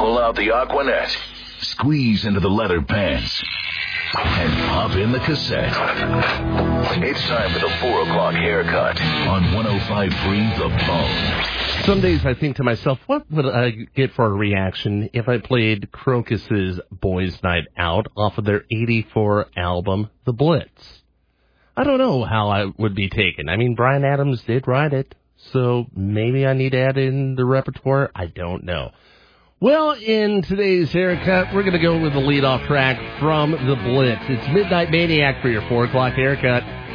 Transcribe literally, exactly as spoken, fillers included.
pull out the Aquanet, squeeze into the leather pants, and pop in the cassette. It's time for the four o'clock haircut on one oh five point three The Bone. Some days I think to myself, what would I get for a reaction if I played Crocus's Boys Night Out off of their eighty-four album, The Blitz? I don't know how I would be taken. I mean, Bryan Adams did write it, so maybe I need to add in the repertoire. I don't know. Well, in today's haircut, we're going to go with the leadoff track from The Blitz. It's Midnight Maniac for your four o'clock haircut.